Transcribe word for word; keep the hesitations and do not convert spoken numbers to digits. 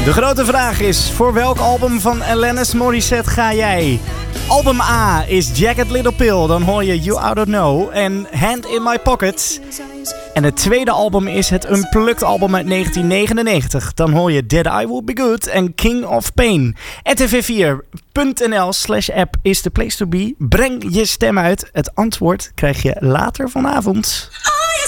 De grote vraag is, voor welk album van Alanis Morissette ga jij? Album A is Jagged Little Pill, dan hoor je You Out of Know en Hand in My Pocket. En het tweede album is het Unplugged album uit negentien negenennegentig. Dan hoor je That I Will Be Good en King of Pain. r t v vier punt n l slash app is the place to be. Breng je stem uit. Het antwoord krijg je later vanavond.